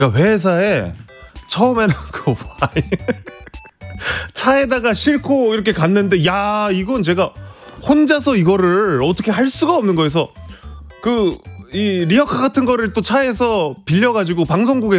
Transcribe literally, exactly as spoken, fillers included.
그러니까 회사에 처음에는 그 와인 차에다가 싣고 이렇게 갔는데 야 이건 제가 혼자서 이거를 어떻게 할 수가 없는 거여서 그 이 리어카 같은 거를 또 차에서 빌려가지고 방송국에서